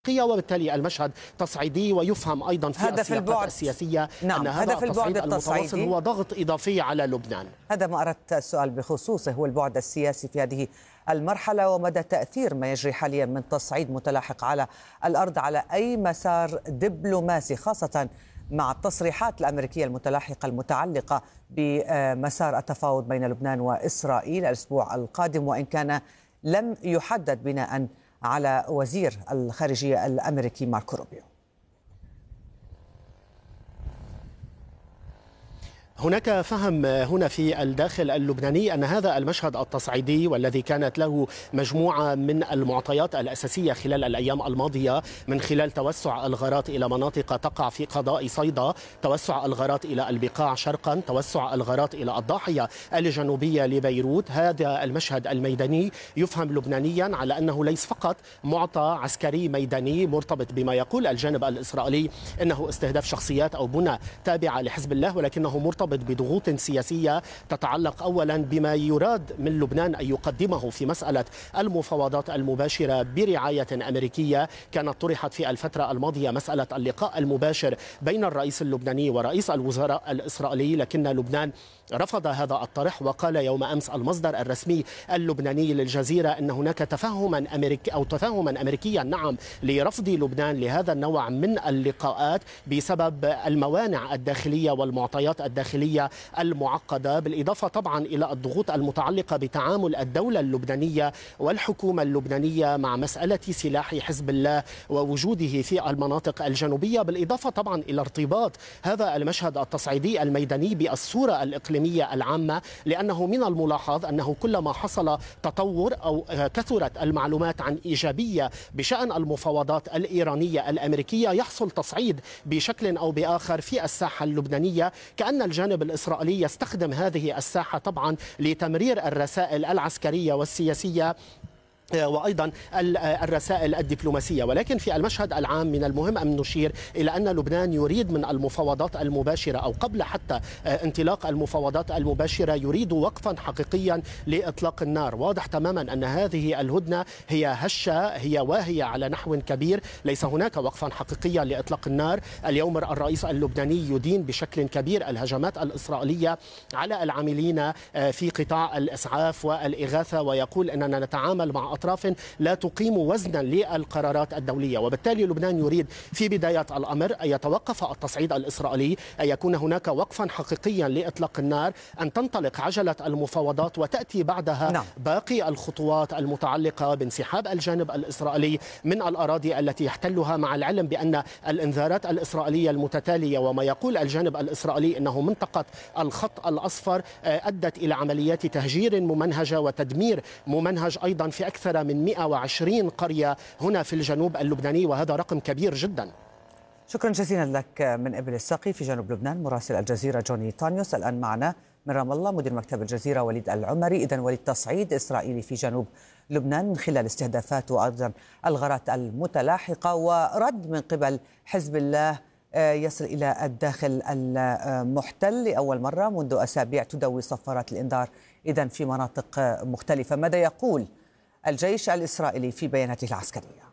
وبالتالي المشهد تصعيدي، ويفهم أيضا في السياقات السياسية أن هذا التصعيد المتواصل هو ضغط إضافي على لبنان. هذا ما أردت السؤال بخصوصه، هو البعد السياسي في هذه المرحلة ومدى تأثير ما يجري حاليا من تصعيد متلاحق على الأرض على أي مسار دبلوماسي، خاصة مع التصريحات الأمريكية المتلاحقة المتعلقة بمسار التفاوض بين لبنان وإسرائيل الأسبوع القادم، وإن كان لم يحدد بناء على وزير الخارجية الأمريكي ماركو روبيو. هناك فهم هنا في الداخل اللبناني أن هذا المشهد التصعيدي والذي كانت له مجموعة من المعطيات الأساسية خلال الأيام الماضية، من خلال توسع الغارات إلى مناطق تقع في قضاء صيدا، توسع الغارات إلى البقاع شرقا، توسع الغارات إلى الضاحية الجنوبية لبيروت، هذا المشهد الميداني يفهم لبنانيا على أنه ليس فقط معطى عسكري ميداني مرتبط بما يقول الجانب الإسرائيلي أنه استهداف شخصيات أو بنى تابعة لحزب الله، ولكنه مرتبط بضغوط سياسية تتعلق أولا بما يراد من لبنان أن يقدمه في مسألة المفاوضات المباشرة برعاية أمريكية. كانت طرحت في الفترة الماضية مسألة اللقاء المباشر بين الرئيس اللبناني ورئيس الوزراء الإسرائيلي، لكن لبنان رفض هذا الطرح، وقال يوم أمس المصدر الرسمي اللبناني للجزيرة أن هناك تفاهما أمريكيا نعم لرفض لبنان لهذا النوع من اللقاءات بسبب الموانع الداخلية والمعطيات الداخلية المعقدة، بالإضافة طبعا إلى الضغوط المتعلقة بتعامل الدولة اللبنانية والحكومة اللبنانية مع مسألة سلاح حزب الله ووجوده في المناطق الجنوبية، بالإضافة طبعا إلى ارتباط هذا المشهد التصعيدي الميداني بالصورة الإقليمية العامة، لأنه من الملاحظ أنه كلما حصل تطور أو كثرت المعلومات عن إيجابية بشأن المفاوضات الإيرانية الأمريكية يحصل تصعيد بشكل أو بآخر في الساحة اللبنانية، كأن الجانب الإسرائيلي يستخدم هذه الساحة طبعا لتمرير الرسائل العسكرية والسياسية وأيضا الرسائل الدبلوماسية. ولكن في المشهد العام من المهم أن نشير إلى أن لبنان يريد من المفاوضات المباشرة أو قبل حتى انطلاق المفاوضات المباشرة يريد وقفا حقيقيا لإطلاق النار. واضح تماما أن هذه الهدنة هي هشة، هي واهية على نحو كبير، ليس هناك وقفا حقيقيا لإطلاق النار. اليوم الرئيس اللبناني يدين بشكل كبير الهجمات الإسرائيلية على العاملين في قطاع الإسعاف والإغاثة، ويقول أننا نتعامل مع أطراف لا تقيم وزنا للقرارات الدولية. وبالتالي لبنان يريد في بداية الأمر أن يتوقف التصعيد الإسرائيلي، أن يكون هناك وقفا حقيقيا لإطلاق النار، أن تنطلق عجلة المفاوضات وتأتي بعدها باقي الخطوات المتعلقة بانسحاب الجانب الإسرائيلي من الأراضي التي يحتلها، مع العلم بأن الإنذارات الإسرائيلية المتتالية وما يقول الجانب الإسرائيلي أنه منطقة الخط الأصفر أدت إلى عمليات تهجير ممنهجة وتدمير ممنهج أيضا في أكثر من 120 قرية هنا في الجنوب اللبناني، وهذا رقم كبير جدا. شكرا جزيلا لك من إبل الساقي في جنوب لبنان مراسل الجزيرة جوني تانيوس. الآن معنا من رام الله مدير مكتب الجزيرة وليد العمري. إذن وليد، تصعيد إسرائيلي في جنوب لبنان من خلال استهدافات وأيضا الغارات المتلاحقة ورد من قبل حزب الله يصل إلى الداخل المحتل لأول مرة منذ أسابيع تدوي صفارات الإنذار إذن في مناطق مختلفة. ماذا يقول الجيش الإسرائيلي في بياناته العسكرية؟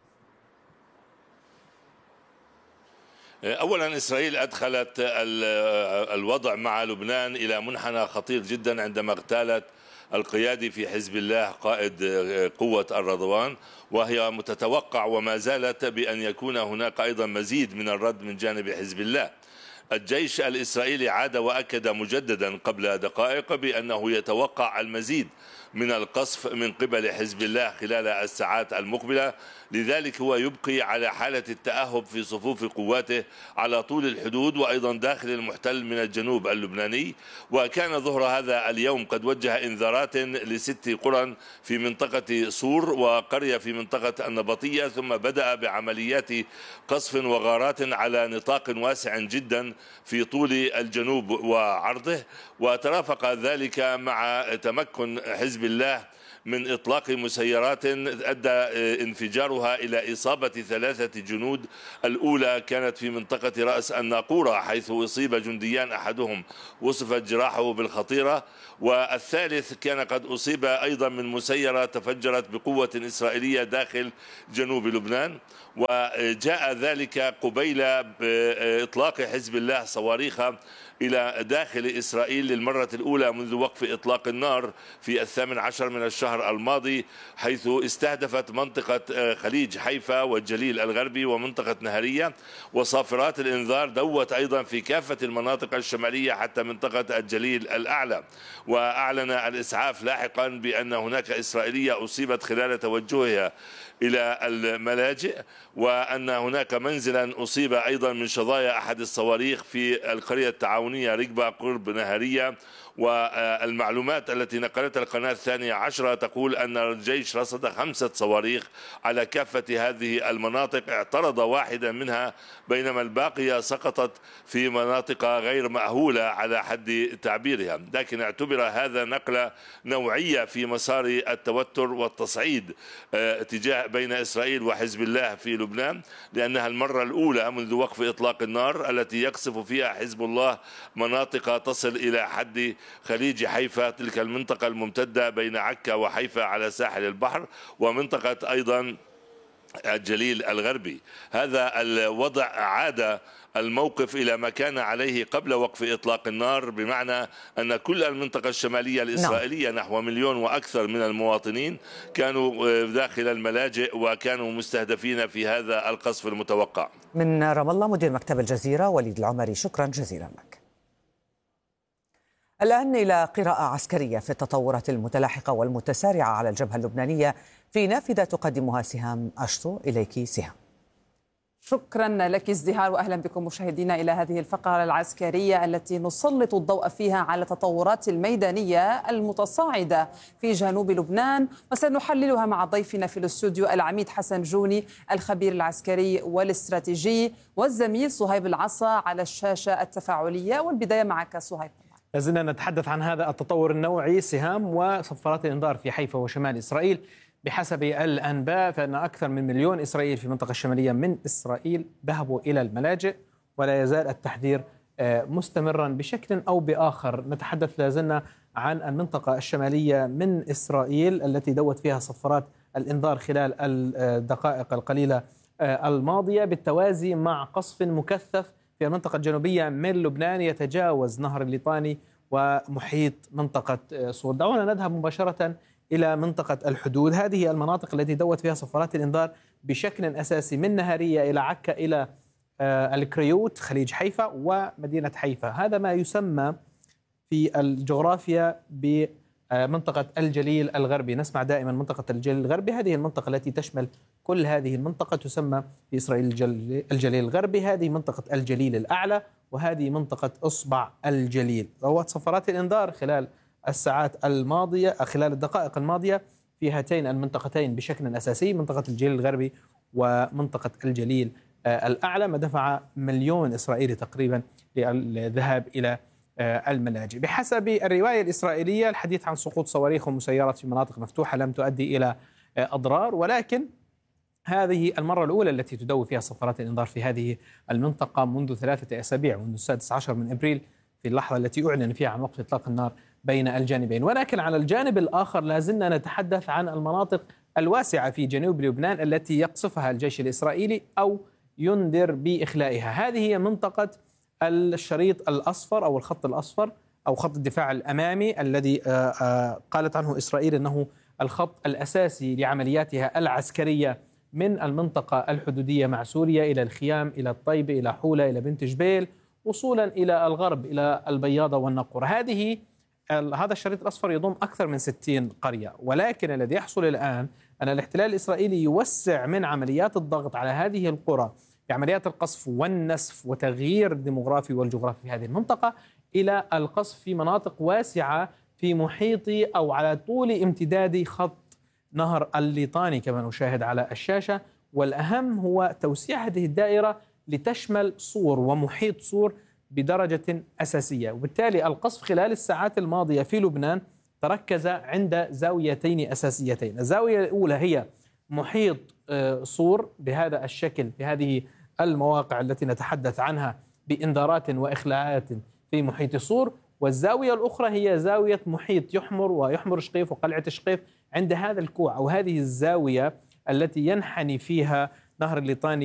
أولا إسرائيل أدخلت الوضع مع لبنان إلى منحنى خطير جدا عندما اغتالت القيادي في حزب الله قائد قوة الرضوان، وهي متتوقع وما زالت بأن يكون هناك أيضا مزيد من الرد من جانب حزب الله. الجيش الإسرائيلي عاد وأكد مجددا قبل دقائق بأنه يتوقع المزيد من القصف من قبل حزب الله خلال الساعات المقبلة، لذلك هو يبقي على حالة التأهب في صفوف قواته على طول الحدود وأيضا داخل المحتل من الجنوب اللبناني. وكان ظهر هذا اليوم قد وجه إنذارات ل6 قرى في منطقة صور وقرية في منطقة النبطية، ثم بدأ بعمليات قصف وغارات على نطاق واسع جدا في طول الجنوب وعرضه، وترافق ذلك مع تمكن حزب الله من إطلاق مسيرات أدى انفجارها إلى إصابة 3 جنود. الأولى كانت في منطقة رأس الناقورة حيث أصيب جنديان، أحدهم وصفت جراحه بالخطيرة، والثالث كان قد أصيب أيضا من مسيرة تفجرت بقوة إسرائيلية داخل جنوب لبنان. وجاء ذلك قبيل إطلاق حزب الله صواريخ إلى داخل إسرائيل للمرة الأولى منذ وقف إطلاق النار في 18 من الشهر الماضي، حيث استهدفت منطقة خليج حيفا والجليل الغربي ومنطقة نهرية. وصافرات الإنذار دوت أيضا في كافة المناطق الشمالية حتى منطقة الجليل الأعلى. وأعلن الإسعاف لاحقا بأن هناك إسرائيلية أصيبت خلال توجهها إلى الملاجئ، وأن هناك منزلا أصيب أيضا من شظايا أحد الصواريخ في القرية التعاونية رقبة قرب نهرية. والمعلومات التي نقلتها القناة 12 تقول أن الجيش رصد 5 صواريخ على كافة هذه المناطق، اعترض واحدا منها بينما الباقية سقطت في مناطق غير مأهولة على حد تعبيرها. لكن اعتبر هذا نقلة نوعية في مسار التوتر والتصعيد تجاه بين إسرائيل وحزب الله في لبنان، لأنها المرة الأولى منذ وقف إطلاق النار التي يقصف فيها حزب الله مناطق تصل إلى حد خليج حيفا، تلك المنطقة الممتدة بين عكا وحيفا على ساحل البحر، ومنطقة أيضا الجليل الغربي. هذا الوضع عاد الموقف إلى ما كان عليه قبل وقف إطلاق النار، بمعنى أن كل المنطقة الشمالية الإسرائيلية نحو 1,000,000 وأكثر من المواطنين كانوا داخل الملاجئ وكانوا مستهدفين في هذا القصف المتوقع. من رام الله مدير مكتب الجزيرة وليد العمري، شكرا جزيلا لك. الآن إلى قراءة عسكرية في التطورات المتلاحقة والمتسارعة على الجبهة اللبنانية في نافذة تقدمها سهام أشطو. إليك سهام. شكرا لك ازدهار، وأهلا بكم مشاهدينا إلى هذه الفقرة العسكرية التي نسلط الضوء فيها على التطورات الميدانية المتصاعدة في جنوب لبنان، وسنحللها مع ضيفنا في الاستوديو العميد حسن جوني الخبير العسكري والاستراتيجي، والزميل صهيب العصا على الشاشة التفاعلية. والبداية معك صهيب. لازلنا نتحدث عن هذا التطور النوعي سهام وصفارات الإنذار في حيفا وشمال إسرائيل. بحسب الأنباء فإن أكثر من 1,000,000 إسرائيلي في المنطقة الشمالية من إسرائيل ذهبوا إلى الملاجئ، ولا يزال التحذير مستمرا بشكل أو بآخر. نتحدث لازلنا عن المنطقة الشمالية من إسرائيل التي دوت فيها صفارات الإنذار خلال الدقائق القليلة الماضية، بالتوازي مع قصف مكثف في المنطقة الجنوبية من لبنان يتجاوز نهر الليطاني ومحيط منطقة صور. دعونا نذهب مباشرة إلى منطقة الحدود. هذه المناطق التي دوت فيها صفارات الإنذار بشكل أساسي من نهارية إلى عكا إلى الكريوت خليج حيفا ومدينة حيفا. هذا ما يسمى في الجغرافيا بمنطقة الجليل الغربي. نسمع دائما منطقة الجليل الغربي، هذه المنطقة التي تشمل كل هذه المنطقة تسمى في إسرائيل الجليل الغربي. هذه منطقة الجليل الأعلى وهذه منطقة إصبع الجليل. روت صفارات الإنذار خلال الساعات الماضية، خلال الدقائق الماضية في هاتين المنطقتين بشكل أساسي، منطقة الجليل الغربي ومنطقة الجليل الأعلى، ما دفع 1,000,000 إسرائيلي تقريبا للذهاب إلى الملاجئ. بحسب الرواية الإسرائيلية الحديث عن سقوط صواريخ ومسيرات في مناطق مفتوحة لم تؤدي إلى أضرار، ولكن هذه المرة الأولى التي تدوي فيها صفارات الإنذار في هذه المنطقة منذ 3 أسابيع، منذ 16 من أبريل في اللحظة التي أعلن فيها عن وقف إطلاق النار بين الجانبين. ولكن على الجانب الآخر لازلنا نتحدث عن المناطق الواسعة في جنوب لبنان التي يقصفها الجيش الإسرائيلي أو ينذر بإخلائها. هذه هي منطقة الشريط الأصفر أو الخط الأصفر أو خط الدفاع الأمامي الذي قالت عنه إسرائيل أنه الخط الأساسي لعملياتها العسكرية من المنطقة الحدودية مع سوريا إلى الخيام إلى الطيبة إلى حولة إلى بنت جبيل وصولا إلى الغرب إلى البياضة والنقورة. هذا الشريط الأصفر يضم أكثر من 60 قرية، ولكن الذي يحصل الآن أن الاحتلال الإسرائيلي يوسع من عمليات الضغط على هذه القرى بعمليات القصف والنسف وتغيير الديموغرافي والجغرافي في هذه المنطقة إلى القصف في مناطق واسعة في محيط أو على طول امتداد خط نهر الليطاني كما نشاهد على الشاشة. والأهم هو توسيع هذه الدائرة لتشمل صور ومحيط صور بدرجة أساسية، وبالتالي القصف خلال الساعات الماضية في لبنان تركز عند زاويتين أساسيتين. الزاوية الأولى هي محيط صور بهذا الشكل، بهذه المواقع التي نتحدث عنها بإنذارات وإخلاءات في محيط صور، والزاوية الأخرى هي زاوية محيط يحمر ويحمر شقيف وقلعة شقيف عند هذا الكوع أو هذه الزاوية التي ينحني فيها نهر الليطاني